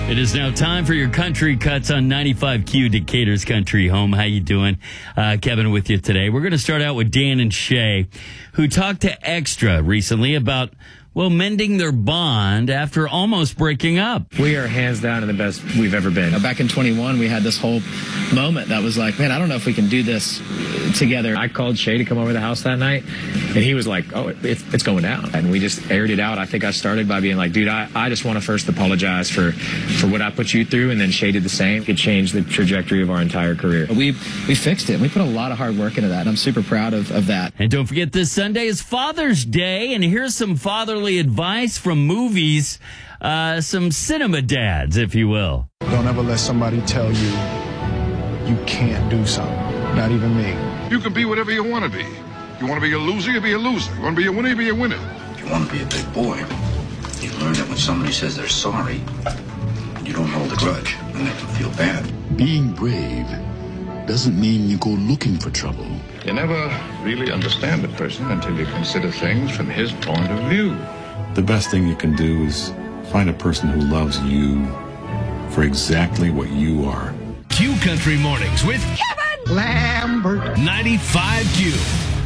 It is now time for your country cuts on 95Q, Decatur's country home. How you doing? Kevin with you today. We're going to start out with Dan and Shay, who talked to Extra recently about, well, mending their bond after almost breaking up. We are hands down the best we've ever been. Back in 21, we had this whole moment that was like, man, I don't know if we can do this together. I called Shay to come over to the house that night, and he was like, oh, it's going down. And we just aired it out. I think I started by being like, dude, I just want to first apologize for what I put you through, and then Shay did the same. It changed the trajectory of our entire career. We fixed it. We put a lot of hard work into that, and I'm super proud of that. And don't forget, this Sunday is Father's Day, and here's some fatherly advice from movies, some cinema dads, if you will. Don't ever let somebody tell you you can't do something. Not even me. You can be whatever you want to be. You want to be a loser, you be a loser. You want to be a winner, you be a winner. If you want to be a big boy, you learn that when somebody says they're sorry, you don't hold a grudge and make them feel bad. Being brave doesn't mean you go looking for trouble. You never really understand a person until you consider things from his point of view. The best thing you can do is find a person who loves you for exactly what you are. Q Country Mornings with Lambert. 95Q.